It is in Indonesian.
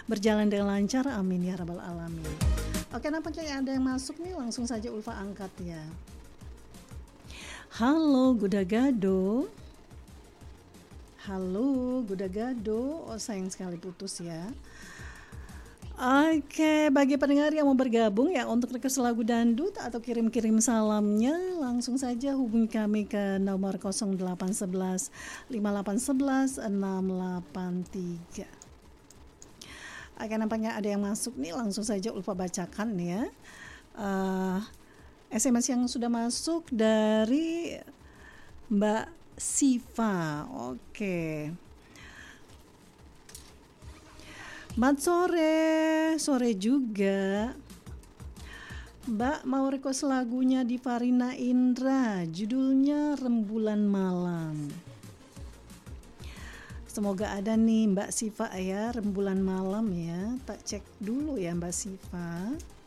berjalan dengan lancar, amin ya rabbal alamin. Oke, nampaknya ada yang masuk nih, langsung saja Ulfa angkat ya. Halo Gudagado. Halo Gudagado. Oh, sayang sekali putus ya. Oke, bagi pendengar yang mau bergabung ya untuk request lagu dangdut atau kirim-kirim salamnya, langsung saja hubungi kami ke nomor 0811 5811 683. Oke, nampaknya ada yang masuk nih, langsung saja Ulfa bacakan ya. SMS yang sudah masuk dari Mbak Siva. Oke. Mat sore juga. Mbak mau request lagunya di Farina Indra, judulnya Rembulan Malam. Semoga ada nih Mbak Siva ya, Rembulan Malam ya. Tak cek dulu ya Mbak Siva.